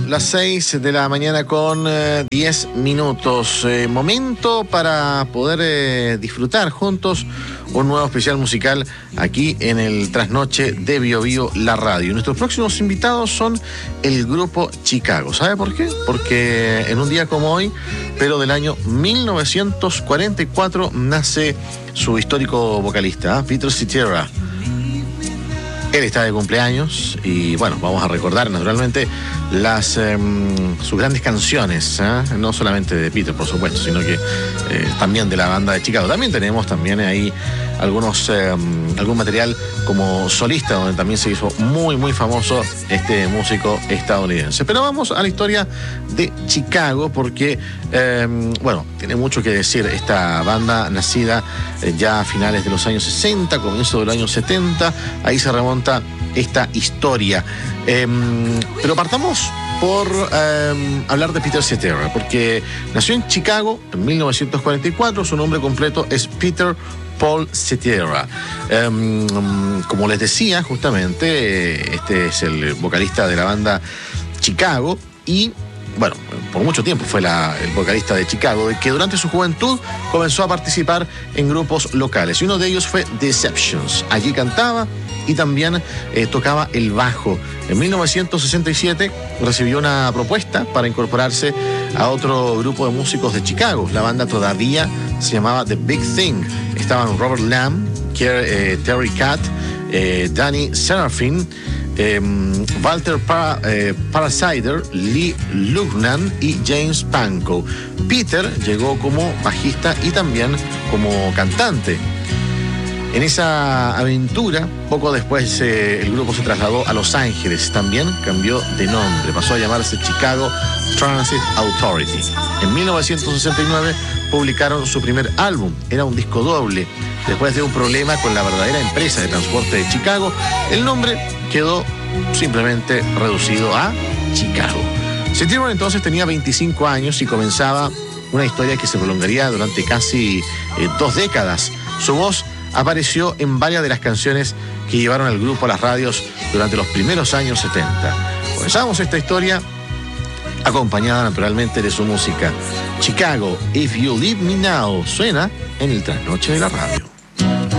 las 6 de la mañana con 10 minutos. Momento para poder disfrutar juntos un nuevo especial musical aquí en el Trasnoche de Bio Bio, la radio. Nuestros próximos invitados son el grupo Chicago. ¿Sabe por qué? Porque en un día como hoy, pero del año 1944, nace su histórico vocalista, Peter Cetera. Él está de cumpleaños y bueno, vamos a recordar naturalmente sus grandes canciones, no solamente de Peter, por supuesto, sino que también de la banda de Chicago. También tenemos ahí algún material como solista, donde también se hizo muy, muy famoso este músico estadounidense. Pero vamos a la historia de Chicago, porque, tiene mucho que decir esta banda nacida ya a finales de los años 60, comienzo del año 70, ahí se remonta esta historia. Pero partamos por hablar de Peter Cetera, porque nació en Chicago en 1944, su nombre completo es Peter Paul Cetera. Como les decía, justamente, este es el vocalista de la banda Chicago y, bueno, por mucho tiempo fue el vocalista de Chicago, que durante su juventud comenzó a participar en grupos locales. Y uno de ellos fue Deceptions. Allí cantaba y también tocaba el bajo. En 1967 recibió una propuesta para incorporarse a otro grupo de músicos de Chicago. La banda todavía se llamaba The Big Thing. Estaban Robert Lamb, Terry Kath, Danny Serafin, Walter Parasider, Lee Lugnan y James Pankow. Peter llegó como bajista y también como cantante. En esa aventura, poco después el grupo se trasladó a Los Ángeles. También cambió de nombre, pasó a llamarse Chicago Transit Authority. En 1969 publicaron su primer álbum, era un disco doble. Después de un problema con la verdadera empresa de transporte de Chicago, el nombre quedó simplemente reducido a Chicago. Cetera entonces tenía 25 años y comenzaba una historia que se prolongaría durante casi 2 décadas. Su voz apareció en varias de las canciones que llevaron al grupo a las radios durante los primeros años 70. Comenzamos esta historia acompañada naturalmente de su música. Chicago, If You Leave Me Now, suena en el Trasnoche de la radio.